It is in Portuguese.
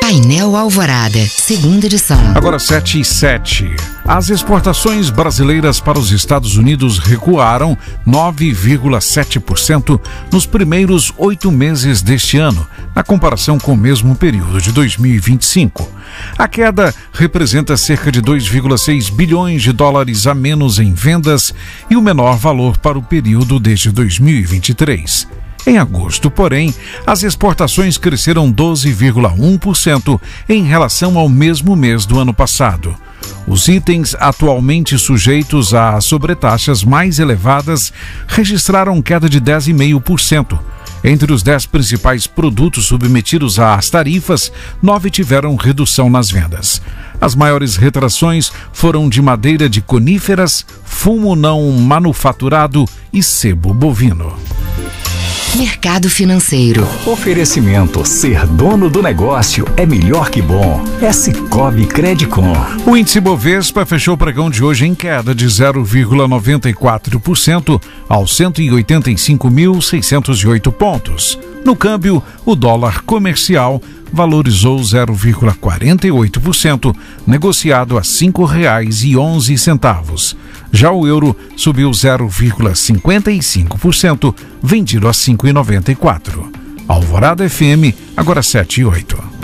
Painel Alvorada, segunda edição. Agora 7:07. As exportações brasileiras para os Estados Unidos recuaram 9,7% nos primeiros 8 meses deste ano, na comparação com o mesmo período de 2025. A queda representa cerca de 2,6 bilhões de dólares a menos em vendas e o menor valor para o período desde 2023. Em agosto, porém, as exportações cresceram 12,1% em relação ao mesmo mês do ano passado. Os itens atualmente sujeitos a sobretaxas mais elevadas registraram queda de 10,5%. Entre os 10 principais produtos submetidos às tarifas, 9 tiveram redução nas vendas. As maiores retrações foram de madeira de coníferas, fumo não manufaturado e sebo bovino. Mercado financeiro. Oferecimento: ser dono do negócio é melhor que bom. É Sicoob Credicom. O índice Bovespa fechou o pregão de hoje em queda de 0,94% aos 185.608 pontos. No câmbio, o dólar comercial valorizou 0,48%, negociado a R$ 5,11. Já o euro subiu 0,55%, vendido a R$ 5,94. Alvorada FM, agora 7:08.